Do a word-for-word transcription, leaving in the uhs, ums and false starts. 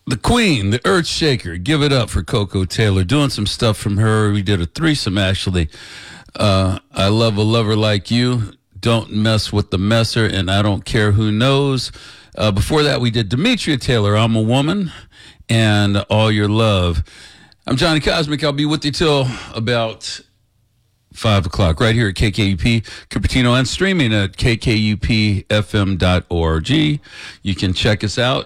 The Queen, the Earth Shaker. Give it up for Coco Taylor. Doing some stuff from her. We did a threesome, actually. Uh, I Love a Lover Like You. Don't Mess with the Messer. And I Don't Care Who Knows. Uh, before that, we did Demetria Taylor, I'm a Woman. And All Your Love. I'm Johnny Cosmic. I'll be with you till about five o'clock right here at K K U P Cupertino and streaming at K K U P F M dot org. You can check us out.